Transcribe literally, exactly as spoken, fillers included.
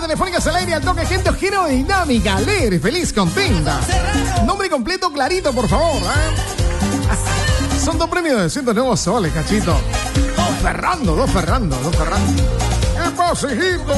telefónicas al aire al toque, gente dinámica, alegre, feliz, contenta. Nombre completo clarito, por favor. ¿eh? Son dos premios de doscientos nuevos soles, cachito. Dos Ferrando, dos Ferrando, dos Ferrando. ¿Qué pasa, hijito?